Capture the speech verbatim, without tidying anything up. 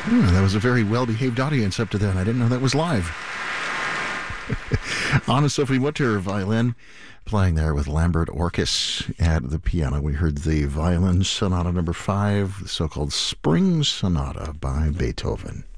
Hmm, that was a very well-behaved audience up to then. I didn't know that was live. Anna-Sophie Mutter, violin, playing there with Lambert Orkes at the piano. We heard the Violin Sonata number five, the so-called Spring Sonata by Beethoven.